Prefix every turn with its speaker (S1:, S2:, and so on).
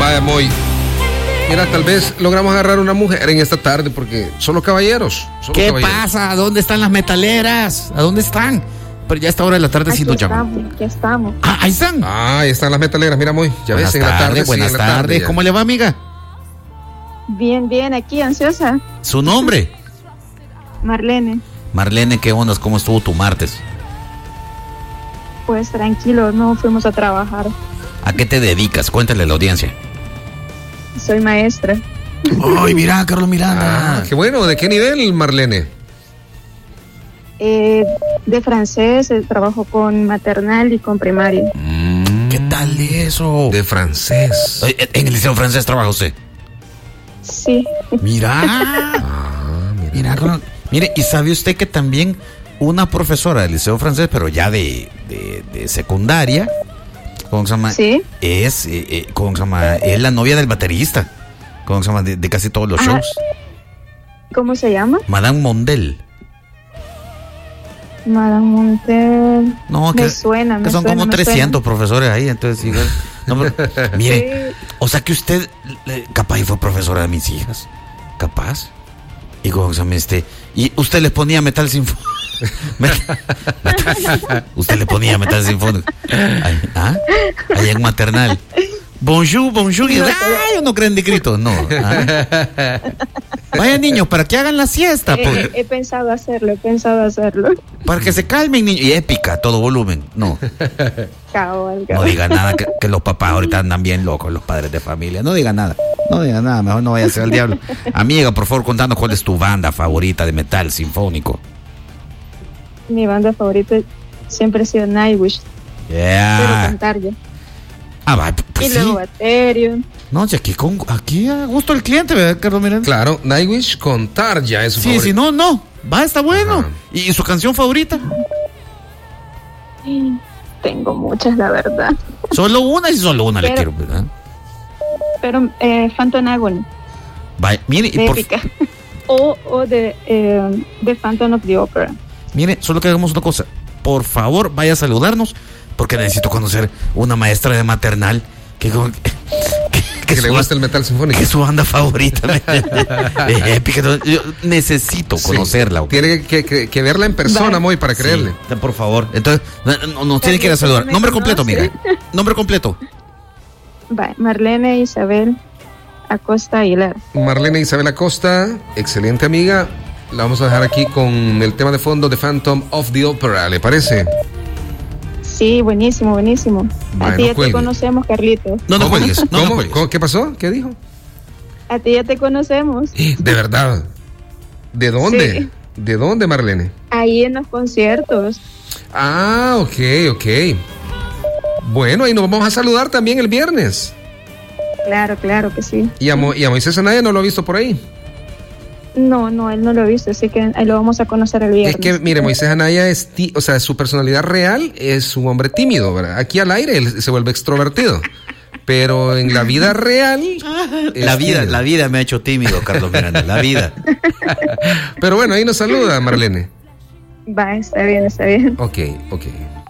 S1: Vaya, Moy. Mira, tal vez logramos agarrar una mujer en esta tarde porque solo caballeros.
S2: ¿Qué pasa? ¿A dónde están las metaleras? ¿A dónde están? Pero ya a esta hora de la tarde sí nos llaman.
S3: Aquí estamos.
S2: Ah, ahí están.
S1: Ahí están las metaleras. Mira, Moy. Ya ves, en la tarde.
S2: Buenas tardes. ¿Cómo le va, amiga?
S3: Bien, bien, aquí ansiosa.
S2: ¿Su nombre?
S3: Marlene.
S2: Marlene, ¿qué ondas? ¿Cómo estuvo tu martes?
S3: Pues tranquilo, no fuimos a trabajar.
S2: ¿A qué te dedicas? Cuéntale a la audiencia.
S3: Soy maestra.
S2: Ay, mira, Carlos Miranda.
S1: Qué bueno. ¿De qué nivel, Marlene?
S3: De francés, trabajo con maternal y con primaria.
S2: ¿Qué tal eso?
S1: De francés.
S2: ¿En el liceo francés trabaja usted?
S3: Sí.
S2: Mira. Mira, mire, ¿y sabe usted que también una profesora del liceo francés, pero ya de secundaria, ¿cómo se llama?
S3: Sí.
S2: Es, ¿cómo se llama? Es la novia del baterista, ¿cómo se llama? De casi todos los shows.
S3: ¿Cómo se llama?
S2: Madame Mondel.
S3: Madame Montel.
S2: No,
S3: me suena,
S2: que son como 300 profesores ahí, entonces igual. No, mire, sí. O sea que usted capaz y fue profesora de mis hijas, capaz. Y cómo se llama y usted les ponía metal sinfónico. Usted le ponía metal sinfónico. Ahí en maternal. Bonjour, bonjour. Y yo no creen de grito, no. Vaya niños, para que hagan la siesta.
S3: He pensado hacerlo.
S2: Para que se calmen, niños. Y épica, todo volumen. No.
S3: Cabal.
S2: No diga nada que los papás ahorita andan bien locos, los padres de familia. No diga nada. Mejor no vaya a ser el diablo. Amiga, por favor, contanos cuál es tu banda favorita de metal sinfónico.
S3: Mi banda favorita siempre ha sido Nightwish. Quiero cantar ya.
S2: Pues
S3: y luego Aterium.
S2: No, aquí a gusto el cliente, ¿verdad, Carlos Miranda?
S1: Claro, Nightwish con Tarja es su favorito.
S2: Sí, no. Está bueno. Ajá. ¿Y su canción favorita?
S3: Tengo muchas, la verdad.
S2: Solo una le quiero, ¿verdad?
S3: Pero Phantom Agony.
S2: Vaya, mire, y
S3: épica. O de Phantom of the Opera.
S2: Mire, solo que hagamos una cosa. Por favor, vaya a saludarnos, porque necesito conocer una maestra de maternal que
S1: le gusta el metal sinfónico.
S2: Que es su banda favorita. Épica. Yo necesito conocerla.
S1: Tiene que verla en persona, Moy, para creerle.
S2: Sí, por favor. Entonces, nos tiene que ir a saludar. Nombre completo, amiga. Nombre completo.
S3: Marlene Isabel Acosta Aguilar.
S1: Marlene Isabel Acosta, excelente amiga. La vamos a dejar aquí con el tema de fondo de Phantom of the Opera, ¿le parece?
S3: Sí, buenísimo. Bueno, a ti ya te conocemos, Carlitos.
S2: No cuelgues.
S1: ¿Cómo? ¿Qué pasó? ¿Qué dijo?
S3: A ti ya te conocemos.
S1: ¿De verdad? ¿De dónde?
S3: Sí.
S1: ¿De dónde, Marlene?
S3: Ahí en los conciertos.
S1: Ok. Bueno, ahí nos vamos a saludar también el viernes.
S3: Claro que sí.
S1: ¿Y a Moisés Anaya no lo ha visto por ahí?
S3: No, él no lo ha visto, así que ahí lo vamos a conocer el viernes.
S1: Es que, mire, Moisés Anaya su personalidad real es un hombre tímido, ¿verdad? Aquí al aire él se vuelve extrovertido, pero en la vida real...
S2: La vida me ha hecho tímido, Carlos Miranda, la vida.
S1: Pero bueno, ahí nos saluda, Marlene.
S3: Está bien.
S1: Ok.